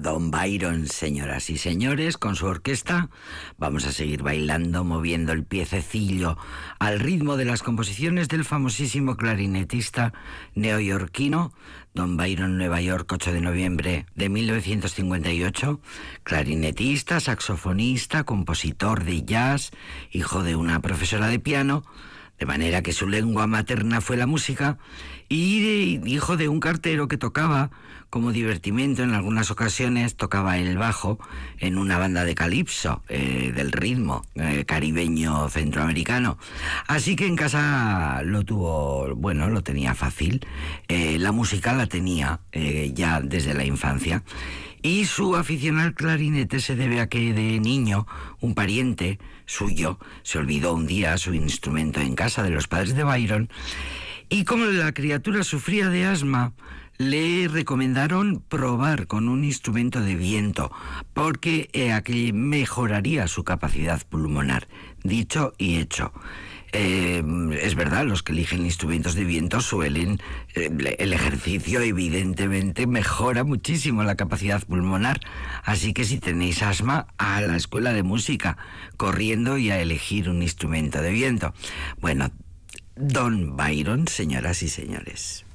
Don Byron, señoras y señores, con su orquesta. Vamos a seguir bailando, moviendo el piececillo al ritmo de las composiciones del famosísimo clarinetista neoyorquino Don Byron, Nueva York, 8 de noviembre de 1958. Clarinetista, saxofonista, compositor de jazz, hijo de una profesora de piano, de manera que su lengua materna fue la música, y hijo de un cartero que tocaba como divertimento. En algunas ocasiones tocaba el bajo en una banda de calipso, del ritmo caribeño centroamericano. Así que en casa lo tenía fácil. La música la tenía ya desde la infancia. Y su afición al clarinete se debe a que de niño un pariente suyo se olvidó un día su instrumento en casa de los padres de Byron, y como la criatura sufría de asma, le recomendaron probar con un instrumento de viento, porque aquello mejoraría su capacidad pulmonar. Dicho y hecho. Es verdad, los que eligen instrumentos de viento suelen... el ejercicio evidentemente mejora muchísimo la capacidad pulmonar. Así que si tenéis asma, a la escuela de música, corriendo y a elegir un instrumento de viento. Bueno, Don Byron, señoras y señores.